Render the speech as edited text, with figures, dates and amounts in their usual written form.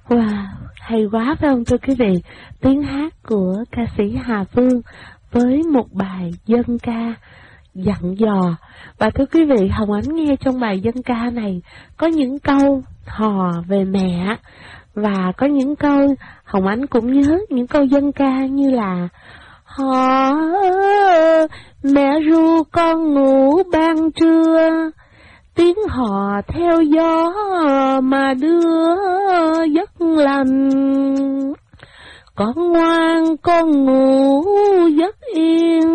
Wow, hay quá phải không thưa quý vị? Tiếng hát của ca sĩ Hà Phương với một bài dân ca dặn dò. Và thưa quý vị, Hồng Ánh nghe trong bài dân ca này có những câu hò về mẹ, và có những câu Hồng Ánh cũng nhớ những câu dân ca như là hò mẹ ru con ngủ ban trưa, tiếng hò theo gió mà đưa giấc lành, con ngoan con ngủ giấc yên.